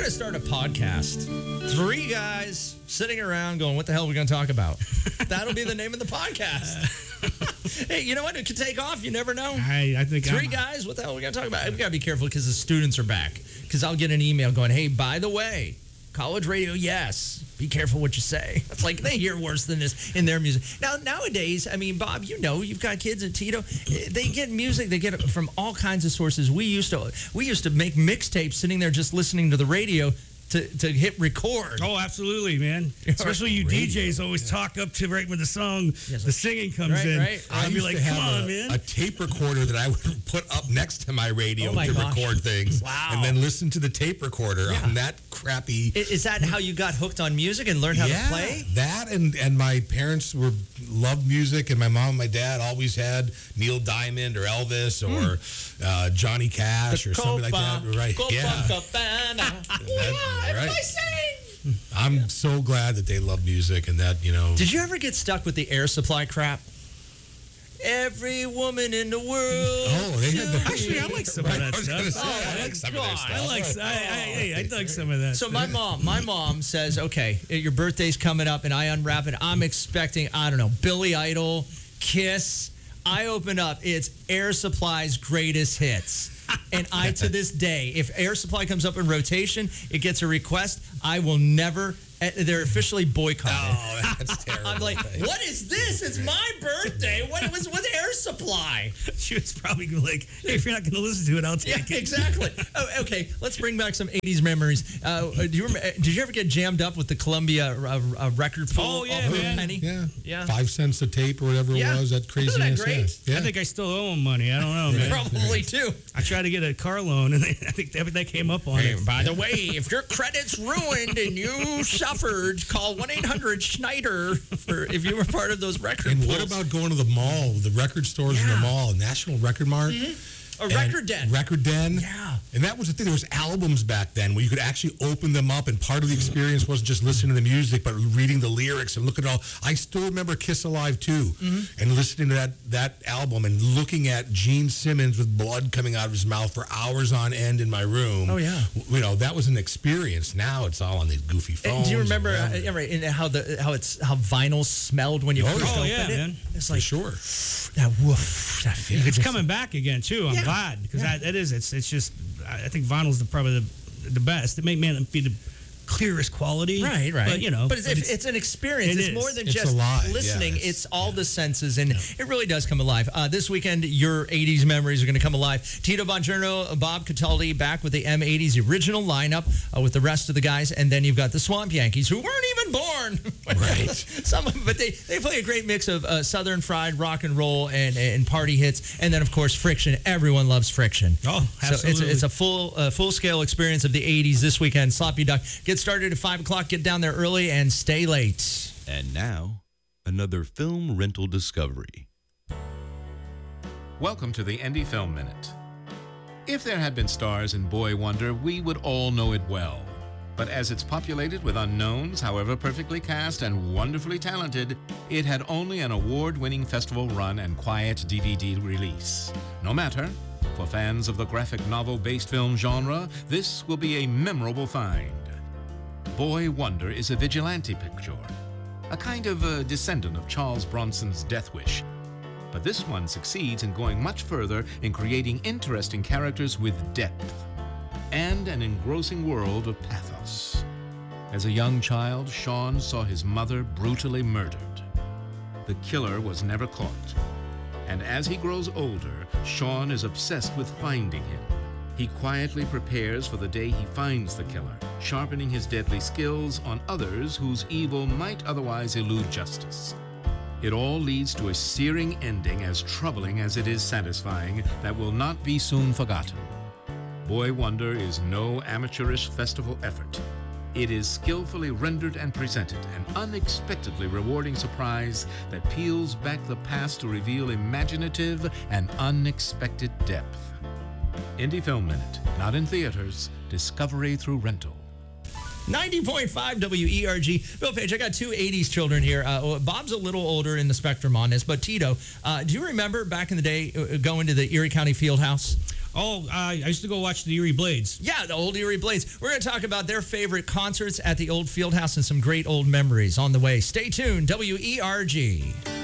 to start a podcast. 3 guys sitting around going, what the hell are we going to talk about? That'll be the name of the podcast. Hey, you know what? It could take off. You never know. I think 3 guys, what the hell are we going to talk about? We got to be careful because the students are back. Because I'll get an email going, hey, by the way, college radio, yes. Be careful what you say. It's like they hear worse than this in their music. Now, nowadays, I mean, Bob, you know, you've got kids at Tito. They get music. They get it from all kinds of sources. We used to make mixtapes sitting there just listening to the radio to hit record. Oh, absolutely, man. Especially you DJs always talk up to right when the song, the singing comes in. Right. I'll be like, come on, man. A tape recorder that I would put up next to my radio to record things. Wow. And then listen to the tape recorder on that crappy... Is that how you got hooked on music and learned how to play? That and my parents loved music, and my mom and my dad always had Neil Diamond or Elvis or Johnny Cash or something like that. Right. Right. I'm so glad that they love music and that, you know. Did you ever get stuck with the Air Supply crap? Every woman in the world. Oh, they had the... Actually, I like some of that stuff. I like some of their stuff. I like some of that. So my mom says, okay, your birthday's coming up, and I unwrap it. I'm expecting, I don't know, Billy Idol, Kiss. I open up, it's Air Supply's greatest hits. And I, to this day, if Air Supply comes up in rotation, it gets a request, I will never... They're officially boycotted. Oh, that's terrible. I'm like, what is this? It's my birthday. What was with Air Supply? She was probably like, hey, if you're not going to listen to it, I'll take it. Exactly. Oh, okay, let's bring back some 80s memories. Did you ever get jammed up with the Columbia record pool? Oh, yeah, man. Penny? Yeah. 5 cents a tape or whatever it was. That craziness. Isn't that great? Yeah. I think I still owe them money. I don't know, man. Probably too. I tried to get a car loan, and I think that came up on it. By the way, if your credit's ruined and you suffered, call 1-800-SCHNEIDER if you were part of those record And pools. what about going to the mall, the record stores in the mall, National Record Mart? A Record Den. Record Den. Yeah. And that was the thing. There was albums back then where you could actually open them up, and part of the experience wasn't just listening to the music, but reading the lyrics and looking at all. I still remember Kiss Alive 2 and listening to that album and looking at Gene Simmons with blood coming out of his mouth for hours on end in my room. Oh, yeah. You know, that was an experience. Now it's all on these goofy phones. And do you remember and how vinyl smelled when you first opened it? Man. It's like, sure. That woof, that feeling. It's coming back again, too. I'm glad, because it's just, I think vinyl's probably the best. It may not be the clearest quality. Right. But, you know. But it's an experience. It's more than It's just alive. listening. Yeah, it's all the senses, and it really does come alive. This weekend, your 80s memories are going to come alive. Tito Bongiorno, Bob Cataldi back with the M80s, the original lineup with the rest of the guys, and then you've got the Swamp Yankees, who weren't even born. Right. But they play a great mix of Southern fried rock and roll and party hits, and then, of course, Friction. Everyone loves Friction. Oh, absolutely. So it's a full-scale experience of the 80s this weekend. Sloppy Duck. Get started at 5 o'clock. Get down there early and stay late. And now, another film rental discovery. Welcome to the Indie Film Minute. If there had been stars in Boy Wonder, we would all know it well. But as it's populated with unknowns, however perfectly cast and wonderfully talented, it had only an award-winning festival run and quiet DVD release. No matter, for fans of the graphic novel-based film genre, this will be a memorable find. Boy Wonder is a vigilante picture, a kind of a descendant of Charles Bronson's Death Wish. But this one succeeds in going much further in creating interesting characters with depth and an engrossing world of pathos. As a young child, Sean saw his mother brutally murdered. The killer was never caught. And as he grows older, Sean is obsessed with finding him. He quietly prepares for the day he finds the killer, sharpening his deadly skills on others whose evil might otherwise elude justice. It all leads to a searing ending as troubling as it is satisfying that will not be soon forgotten. Boy Wonder is no amateurish festival effort. It is skillfully rendered and presented, an unexpectedly rewarding surprise that peels back the past to reveal imaginative and unexpected depth. Indie Film Minute, not in theaters, discovery through rental. 90.5 WERG. Bill Page, I got 2 80s children here. Bob's a little older in the spectrum on this, but Tito, do you remember back in the day going to the Erie County Fieldhouse? Oh, I used to go watch the Erie Blades. Yeah, the old Erie Blades. We're going to talk about their favorite concerts at the old Fieldhouse and some great old memories on the way. Stay tuned, WERG.